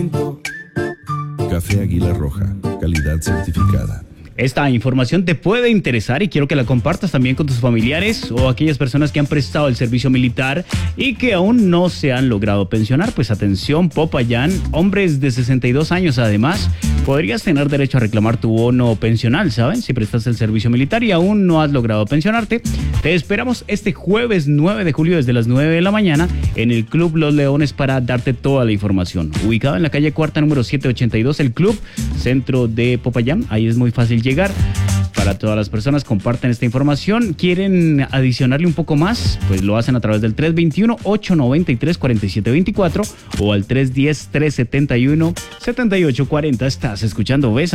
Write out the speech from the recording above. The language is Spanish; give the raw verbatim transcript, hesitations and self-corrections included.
Café Águila Roja, calidad certificada. Esta información te puede interesar y quiero que la compartas también con tus familiares o aquellas personas que han prestado el servicio militar y que aún no se han logrado pensionar. Pues atención, Popayán, hombres de sesenta y dos años además, podrías tener derecho a reclamar tu bono pensional, ¿saben? Si prestaste el servicio militar y aún no has logrado pensionarte, te esperamos este jueves nueve de julio desde las nueve de la mañana en el Club Los Leones para darte toda la información. Ubicado en la calle Cuarta número setecientos ochenta y dos, el Club Centro de Popayán, ahí es muy fácil llegar. Para todas las personas, comparten esta información. ¿Quieren adicionarle un poco más? Pues lo hacen a través del tres dos uno, ocho nueve tres, cuatro siete dos cuatro o al tres uno cero, tres siete uno, siete ocho cuatro cero. Estás escuchando Besa.